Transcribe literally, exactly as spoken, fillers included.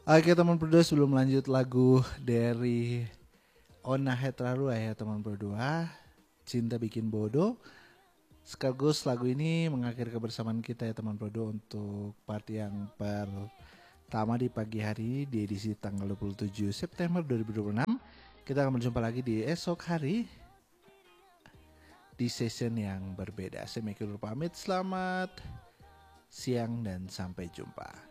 Oke teman berdua, sebelum lanjut lagu dari Ona Hetraru ya teman berdua, Cinta Bikin Bodoh. Sekaligus lagu ini mengakhiri kebersamaan kita ya teman berdua untuk part yang pertama di pagi hari di edisi tanggal dua puluh tujuh September dua ribu dua puluh enam. Kita akan berjumpa lagi di esok hari di session yang berbeda. Saya Miki pamit, selamat siang dan sampai jumpa.